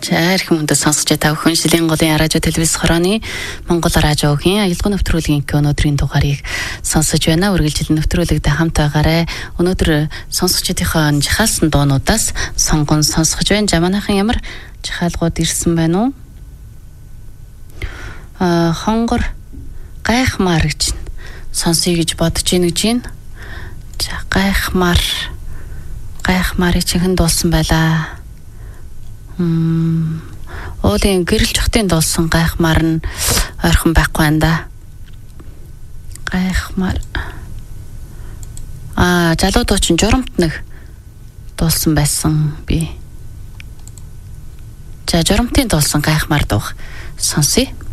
Ирэх хүндээ сонсож та бүхэн Шилийн голын радио телевиз хорооны Монгол радиогийн аялал нэвтрүүлгийн өнөөдрийн дугаарыг сонсож байна. Үргэлжлэн нэвтрүүлэгтэй хамт байгаарай. Өнөөдөр сонсогчдийнхоо жихаалсан дуунуудаас сонгон сонсгож байна. Жамаанахан ямар жихаалгууд ирсэн байна уу? Хонгор гайхмаар гэж сонсъё гэж бодож ийн гэж байна. За гайхмаарыг чихэн дуулсан байлаа. Уулын гэрэл чухтын дуулсан гайхмаар нь ойрхон байхгүй байна да. Гайхмаар. Залуудууд чинь журамт нэг дуулсан байсан би. За журамтын дуулсан гайхмаар дуух сонсъё.